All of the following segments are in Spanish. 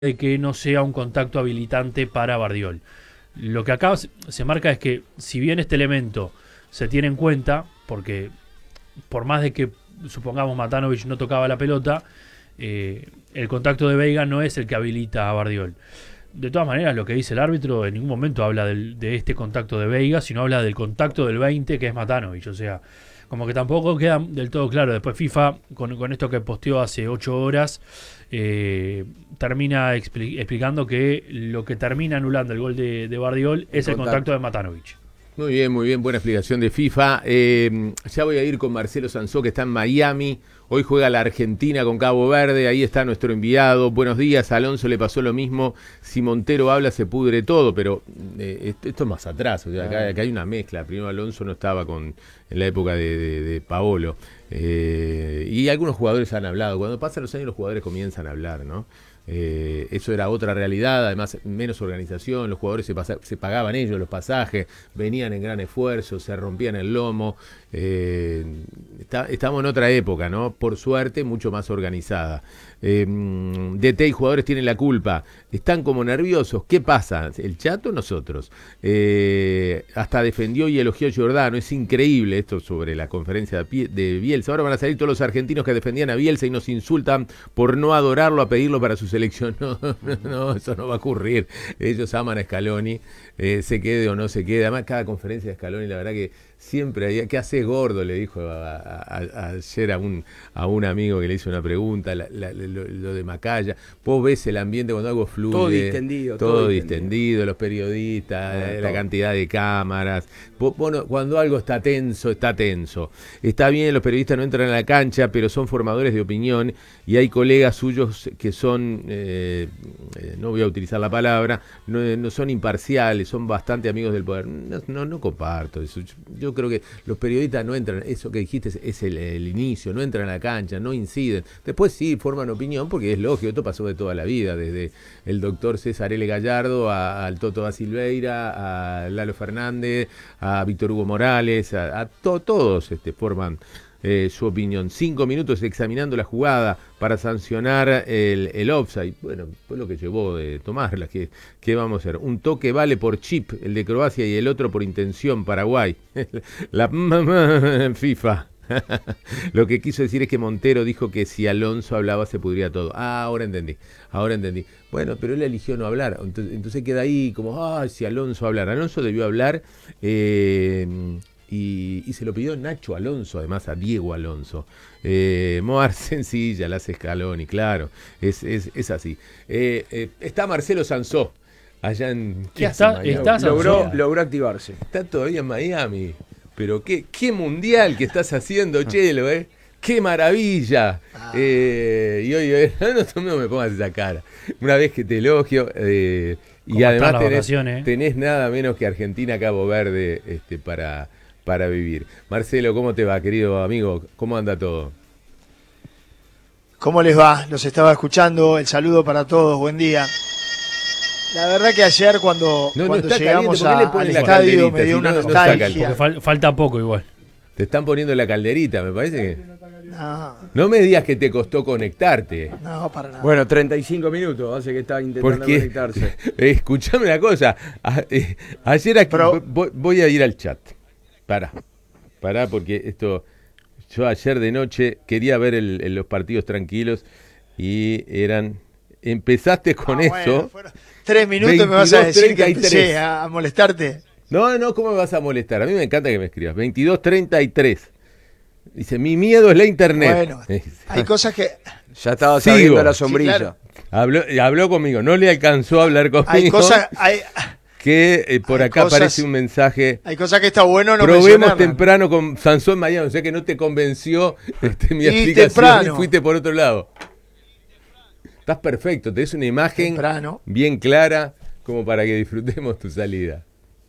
de que no sea un contacto habilitante para Bardiol. Lo que acá se marca es que si bien este elemento se tiene en cuenta, porque por más de que supongamos Matanovic no tocaba la pelota, el contacto de Veiga no es el que habilita a Bardiol. De todas maneras, lo que dice el árbitro en ningún momento habla de este contacto de Veiga, sino habla del contacto del 20 que es Matanovic. O sea, como que tampoco queda del todo claro. Después FIFA, con esto que posteó hace 8 horas, termina explicando que lo que termina anulando el gol de Bardiol es el contacto de Matanovic. Muy bien, buena explicación de FIFA. Ya voy a ir con Marcelo Sansó, que está en Miami. Hoy juega la Argentina con Cabo Verde, ahí está nuestro enviado. Buenos días, a Alonso le pasó lo mismo. Si Montero habla se pudre todo, pero esto es más atrás. O sea, acá hay una mezcla. Primero Alonso no estaba en la época de Paolo. Y algunos jugadores han hablado. Cuando pasan los años los jugadores comienzan a hablar, ¿no? Eso era otra realidad, además menos organización, los jugadores se pagaban ellos los pasajes, venían en gran esfuerzo, se rompían el lomo. Estamos en otra época, ¿no? Por suerte, mucho más organizada. DT y jugadores tienen la culpa, están como nerviosos. ¿Qué pasa? ¿El Chato o nosotros? Hasta defendió y elogió a Giordano. Es increíble esto sobre la conferencia de Bielsa. Ahora van a salir todos los argentinos que defendían a Bielsa y nos insultan por no adorarlo, a pedirlo para su selección. No, eso no va a ocurrir. Ellos aman a Scaloni, se quede o no se quede. Además, cada conferencia de Scaloni, la verdad que siempre hay, ¿qué hace gordo? Le dijo ayer a un amigo que le hizo una pregunta, lo de Macaya. Vos ves el ambiente cuando algo fluye. Todo distendido, los periodistas, la cantidad de cámaras. Bueno, cuando algo está tenso, está tenso. Está bien, los periodistas no entran a la cancha, pero son formadores de opinión y hay colegas suyos que son, no voy a utilizar la palabra, no son imparciales, son bastante amigos del poder. No comparto eso. Yo creo que los periodistas no entran, eso que dijiste es el inicio, no entran a la cancha, no inciden. Después sí forman opinión porque es lógico, esto pasó de toda la vida, desde el doctor César L. Gallardo al Toto da Silveira, a Lalo Fernández, a Víctor Hugo Morales, todos forman su opinión. 5 minutos examinando la jugada para sancionar el offside. Bueno, fue lo que llevó de tomarla. ¿Qué vamos a hacer? Un toque vale por chip, el de Croacia, y el otro por intención, Paraguay. La FIFA. Lo que quiso decir es que Montero dijo que si Alonso hablaba se pudría todo. Ahora entendí. Bueno, pero él eligió no hablar. Entonces queda ahí como, si Alonso hablara. Alonso debió hablar. Y se lo pidió Nacho Alonso, además a Diego Alonso. Moar sencilla, la hace Scaloni, claro, es así. Está Marcelo Sansó, allá en... ¿Qué está logró activarse. Está todavía en Miami, pero qué mundial que estás haciendo, Chelo, ¡qué maravilla! Y hoy, no me pongas esa cara. Una vez que te elogio... y además tenés nada menos que Argentina, Cabo Verde para vivir. Marcelo, ¿cómo te va, querido amigo? ¿Cómo anda todo? ¿Cómo les va? Los estaba escuchando. El saludo para todos. Buen día. La verdad que ayer cuando llegamos al estadio me dio una nostalgia. Porque falta poco igual. Te están poniendo la calderita, me parece que... No me digas que te costó conectarte. No, para nada. Bueno, 35 minutos hace que estaba intentando conectarse. Escuchame una cosa. Ayer aquí, voy a ir al chat. Pará, porque esto... Yo ayer de noche quería ver los partidos tranquilos y eran... Empezaste con eso. Bueno, 3 minutos 22, me vas a decir 33. Que empecé a molestarte. No, ¿cómo me vas a molestar? A mí me encanta que me escribas. 22:33. Dice, mi miedo es la internet. Bueno, hay cosas que... Ya estaba saliendo la sombrilla. Sí, claro. Habló conmigo, no le alcanzó a hablar conmigo. Hay cosas... que por acá aparece un mensaje. Hay cosas que está bueno no probemos temprano con Sansón Miami, o sea que no te convenció mi explicación temprano. Y fuiste por otro lado. Estás perfecto, tenés una imagen bien clara como para que disfrutemos tu salida.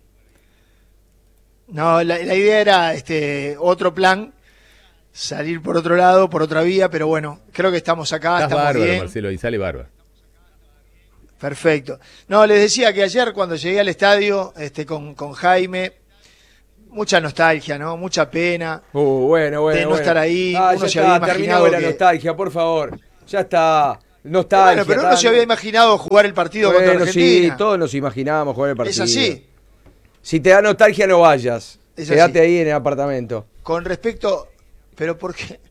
No, la idea era otro plan, salir por otro lado, por otra vía, pero bueno, creo que estamos acá, estamos bárbaro, bien. Marcelo, y sale bárbaro. Perfecto. No, les decía que ayer cuando llegué al estadio con Jaime, mucha nostalgia, ¿no? Mucha pena. Bueno. De no estar ahí. Uno se había imaginado terminado la nostalgia, por favor. Ya está. Nostalgia. Bueno, pero uno se había imaginado jugar el partido contra Argentina. Sí, todos nos imaginábamos jugar el partido. Es así. Si te da nostalgia, no vayas. Quédate ahí en el apartamento. Con respecto... ¿Pero por qué?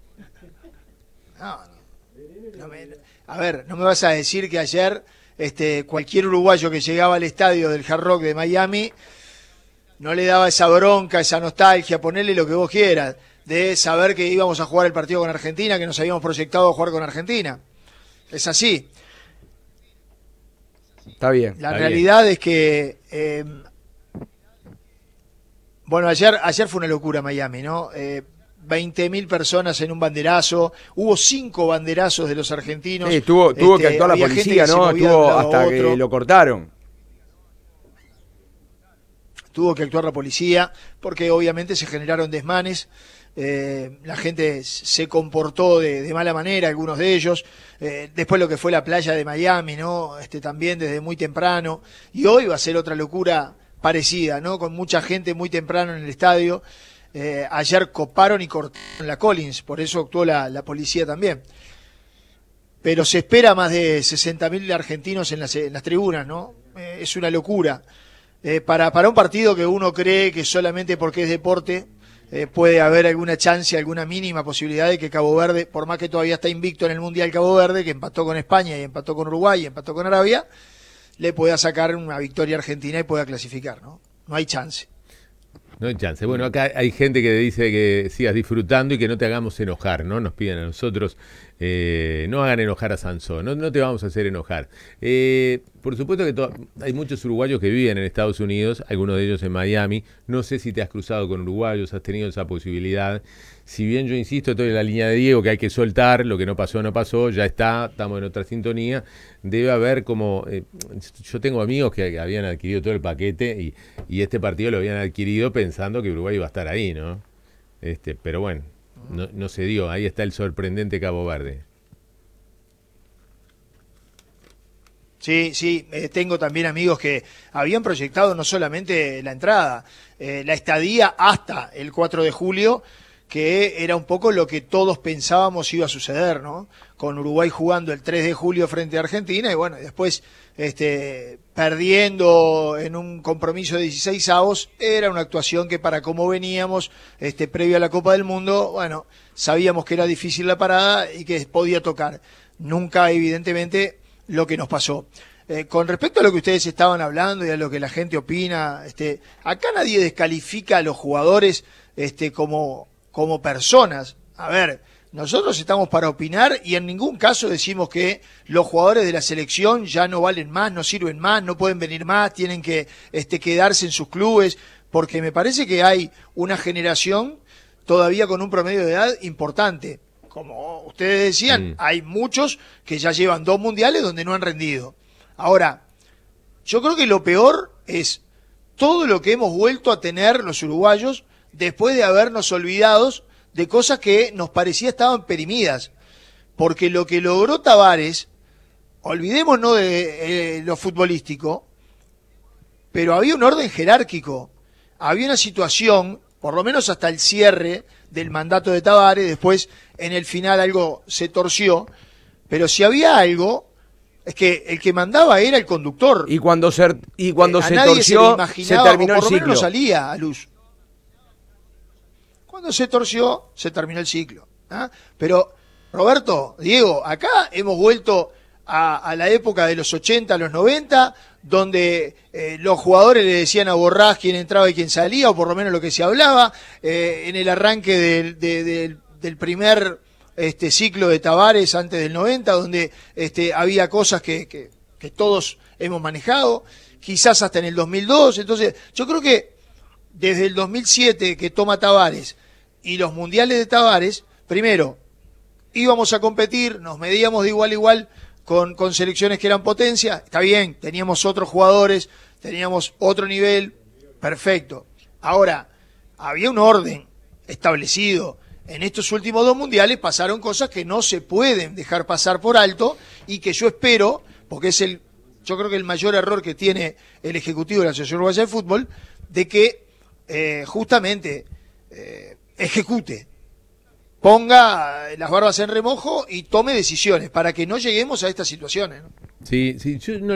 A ver, no me vas a decir que ayer cualquier uruguayo que llegaba al estadio del Hard Rock de Miami no le daba esa bronca, esa nostalgia, ponerle lo que vos quieras, de saber que íbamos a jugar el partido con Argentina, que nos habíamos proyectado a jugar con Argentina. Es así. Está bien. La realidad es que... bueno, ayer fue una locura Miami, ¿no? 20.000 personas en un banderazo, hubo 5 banderazos de los argentinos. Sí, tuvo que actuar la policía, ¿no? Estuvo hasta que lo cortaron. Tuvo que actuar la policía, porque obviamente se generaron desmanes, la gente se comportó de mala manera, algunos de ellos, después lo que fue la playa de Miami, ¿no? También desde muy temprano, y hoy va a ser otra locura parecida, ¿no? Con mucha gente muy temprano en el estadio. Ayer coparon y cortaron la Collins, por eso actuó la policía también. Pero se espera más de 60.000 argentinos en las tribunas, ¿no? Es una locura. Para un partido que uno cree que solamente porque es deporte puede haber alguna chance, alguna mínima posibilidad de que Cabo Verde, por más que todavía está invicto en el Mundial Cabo Verde, que empató con España y empató con Uruguay y empató con Arabia, le pueda sacar una victoria argentina y pueda clasificar, ¿no? No hay chance. No hay chance. Bueno, acá hay gente que dice que sigas disfrutando y que no te hagamos enojar, ¿no? Nos piden a nosotros, no hagan enojar a Sansón, no te vamos a hacer enojar. Por supuesto que hay muchos uruguayos que viven en Estados Unidos, algunos de ellos en Miami. No sé si te has cruzado con uruguayos, has tenido esa posibilidad. Si bien yo insisto, estoy en la línea de Diego, que hay que soltar, lo que no pasó, ya estamos en otra sintonía. Debe haber como... yo tengo amigos que habían adquirido todo el paquete y este partido lo habían adquirido pensando que Uruguay iba a estar ahí, ¿no? Pero bueno, no se dio. Ahí está el sorprendente Cabo Verde. Sí, tengo también amigos que habían proyectado no solamente la entrada, la estadía hasta el 4 de julio, que era un poco lo que todos pensábamos iba a suceder, ¿no? Con Uruguay jugando el 3 de julio frente a Argentina y bueno, después perdiendo en un compromiso de 16avos, era una actuación que para cómo veníamos previo a la Copa del Mundo, bueno, sabíamos que era difícil la parada y que podía tocar. Nunca, evidentemente, lo que nos pasó. Con respecto a lo que ustedes estaban hablando y a lo que la gente opina, acá nadie descalifica a los jugadores como personas. A ver, nosotros estamos para opinar y en ningún caso decimos que los jugadores de la selección ya no valen más, no sirven más, no pueden venir más, tienen que quedarse en sus clubes, porque me parece que hay una generación todavía con un promedio de edad importante. Como ustedes decían, hay muchos que ya llevan 2 mundiales donde no han rendido. Ahora, yo creo que lo peor es todo lo que hemos vuelto a tener los uruguayos después de habernos olvidados de cosas que nos parecía estaban perimidas. Porque lo que logró Tavares, olvidémonos de lo futbolístico, pero había un orden jerárquico, había una situación, por lo menos hasta el cierre del mandato de Tavares, después en el final algo se torció, pero si había algo, es que el que mandaba era el conductor. Y cuando se torció, se terminó el ciclo. Por lo menos no salía a luz. Cuando se torció, se terminó el ciclo. ¿Ah? Pero, Roberto, Diego, acá hemos vuelto a la época de los 80, los 90, donde los jugadores le decían a Borrás quién entraba y quién salía, o por lo menos lo que se hablaba, en el arranque del primer ciclo de Tavares antes del 90, donde había cosas que todos hemos manejado, quizás hasta en el 2002. Entonces, yo creo que desde el 2007 que toma Tavares y los mundiales de Tavares, primero, íbamos a competir, nos medíamos de igual a igual con selecciones que eran potencia, está bien, teníamos otros jugadores, teníamos otro nivel, perfecto. Ahora, había un orden establecido. En estos últimos 2 mundiales pasaron cosas que no se pueden dejar pasar por alto y que yo espero, porque yo creo que el mayor error que tiene el Ejecutivo de la Asociación Uruguaya de Fútbol, de que justamente ejecute. ponga las barbas en remojo y tome decisiones para que no lleguemos a estas situaciones, ¿no? Sí, sí, yo no